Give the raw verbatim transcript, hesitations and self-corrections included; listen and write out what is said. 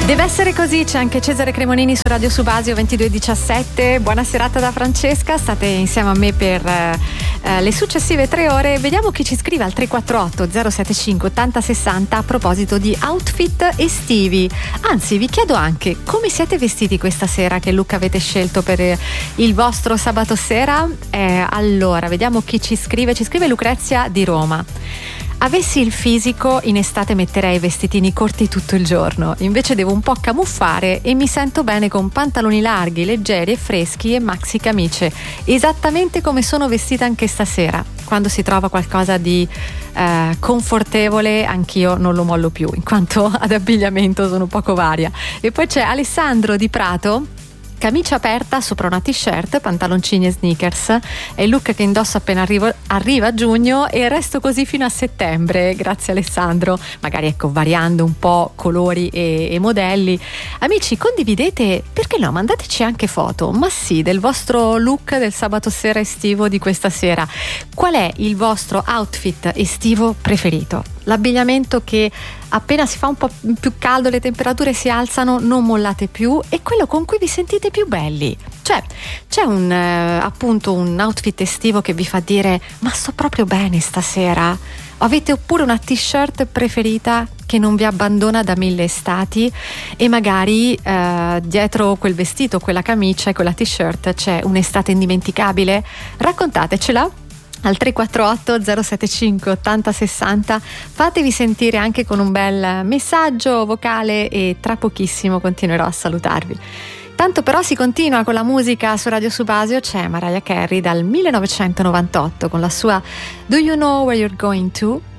Deve essere così, c'è anche Cesare Cremonini su Radio Subasio ventidue diciassette. Buona serata da Francesca, state insieme a me per eh, le successive tre ore. Vediamo chi ci scrive al tre quattro otto zero sette cinque ottanta sessanta a proposito di outfit estivi. Anzi, vi chiedo anche come siete vestiti questa sera, che look avete scelto per il vostro sabato sera. Eh, allora, vediamo chi ci scrive. Ci scrive Lucrezia di Roma. Avessi il fisico, in estate metterei vestitini corti tutto il giorno, invece devo un po' camuffare e mi sento bene con pantaloni larghi, leggeri e freschi e maxi camicie, esattamente come sono vestita anche stasera. Quando si trova qualcosa di eh, confortevole, anch'io non lo mollo più, in quanto ad abbigliamento sono poco varia. E poi c'è Alessandro di Prato. Camicia aperta sopra una t-shirt, pantaloncini e sneakers. È il look che indosso appena arrivo, arriva a giugno e resto così fino a settembre. Grazie Alessandro. Magari ecco, variando un po' colori e, e modelli. Amici, condividete, perché no, mandateci anche foto, ma sì, del vostro look del sabato sera estivo di questa sera. Qual è il vostro outfit estivo preferito? L'abbigliamento che appena si fa un po' più caldo, le temperature si alzano, non mollate più, e quello con cui vi sentite più belli. Cioè, c'è un eh, appunto un outfit estivo che vi fa dire: ma sto proprio bene stasera? Avete oppure una t-shirt preferita che non vi abbandona da mille estati, e magari eh, dietro quel vestito, quella camicia e quella t-shirt c'è un'estate indimenticabile? Raccontatecela al tre quattro otto zero sette cinque ottanta sessanta. Fatevi sentire anche con un bel messaggio vocale e tra pochissimo continuerò a salutarvi. Tanto però si continua con la musica su Radio Subasio. C'è Mariah Carey dal millenovecentonovantotto con la sua Do You Know Where You're Going To?